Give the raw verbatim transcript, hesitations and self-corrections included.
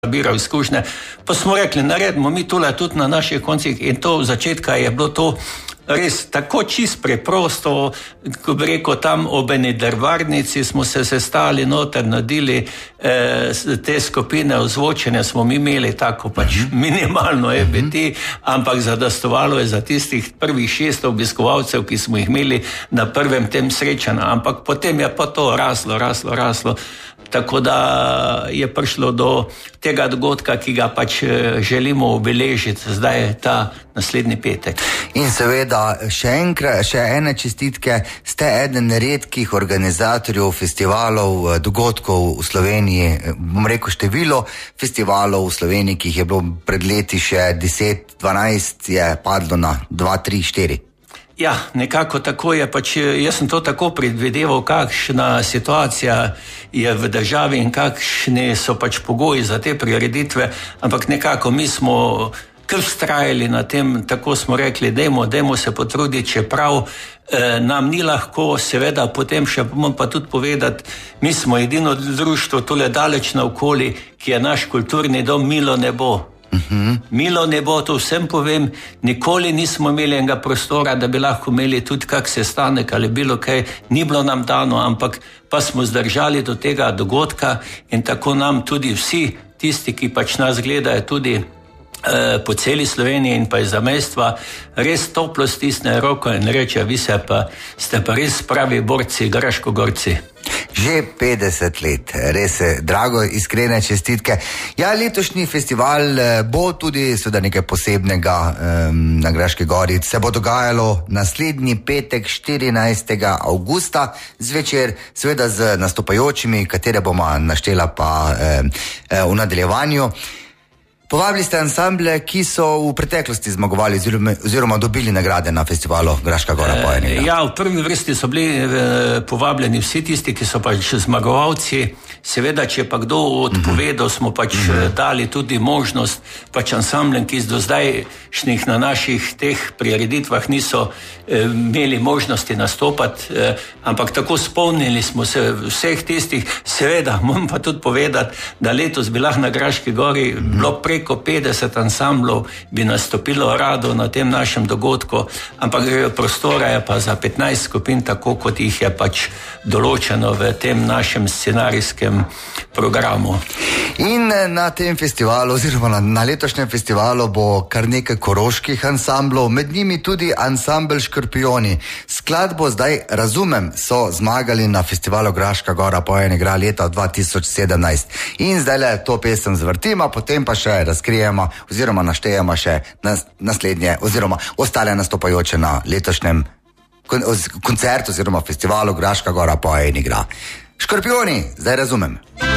nabiral izkušnje, pa smo rekli, naredimo mi tole tudi na naših koncih in to v začetka je bilo to res tako čist preprosto, ko bi rekel, tam ob eni drvarnici smo se sestali noter, nadili eh, te skupine ozvočenja, smo mi imeli tako pač minimalno E B T, ampak zadostovalo je za tistih prvih šest obiskovalcev, ki smo jih imeli na prvem tem srečanju, ampak potem je pa to raslo, raslo, raslo, tako da je prišlo do tega dogodka, ki ga pač želimo obeležiti, zdaj je ta naslednji petek. In seveda še enkrat, še ene čestitke, ste eden redkih organizatorjev festivalov, dogodkov v Sloveniji, bom rekel število festivalov v Sloveniji, ki jih je bilo pred leti še deset, dvanajst, je padlo na dva, tri, štiri. Ja, nekako tako je, pač jaz sem to tako predvideval, kakšna situacija je v državi in kakšni so pač pogoji za te prireditve, ampak nekako mi smo kar vztrajali na tem, tako smo rekli, dajmo, dajmo se potruditi, čeprav eh, nam ni lahko, seveda potem še bom pa tudi povedati, mi smo edino društvo tole daleč naokoli, ki je naš kulturni dom Milo nebo. Uh-huh. Milo nebo, to vsem povem, nikoli nismo imeli enega prostora, da bi lahko imeli tudi kak sestanek ali bilo kaj, ni bilo nam dano, ampak pa smo zdržali do tega dogodka in tako nam tudi vsi tisti, ki pač nas gledajo tudi eh, po celi Sloveniji in pa iz zamejstva, res toplo stisne roko in reče, vi se pa, ste pa res pravi borci, Graškogorci. Že petdeset let, res drago, iskrene čestitke. Ja, letošnji festival bo tudi seveda nekaj posebnega um, na Graški gori. Se bo dogajalo naslednji petek, štirinajstega avgusta zvečer, seveda z nastopajočimi, katere bomo naštela pa um, v nadaljevanju. Povabili ste ansamble, ki so v preteklosti zmagovali oziroma, oziroma dobili nagrade na festivalu Graška gora pojenega. E, ja, v prvi vrsti so bili e, povabljeni vsi tisti, ki so pač zmagovalci. Seveda, če pa kdo odpovedal, smo pač mm-hmm. dali tudi možnost pač ansamblem, ki do zdajšnjih na naših teh prireditvah niso e, imeli možnosti nastopati, e, ampak tako spomnili smo se vseh tistih. Seveda, moram pa tudi povedati, da letos bi lahko na Graški gori mm-hmm. bilo preko petdeset ansamblov bi nastopilo rado na tem našem dogodku, ampak prostora je pa za petnajst skupin, tako kot jih je pač določeno v tem našem scenarijskem programu. In na tem festivalu oziroma na, na letošnjem festivalu bo kar nekaj koroških ansamblov, med njimi tudi ansambel Škorpijoni. Skladbo Zdaj razumem so zmagali na festivalu Graška gora pojenega leta dva tisoč sedemnajst. In zdaj le to pesem zvrtima, potem pa še razkrijemo oziroma naštejemo še nas, naslednje oziroma ostale nastopajoče na letošnjem kon, koncertu oziroma festivalu Graška gora pojenega. Škorpijoni, Zdaj razumem.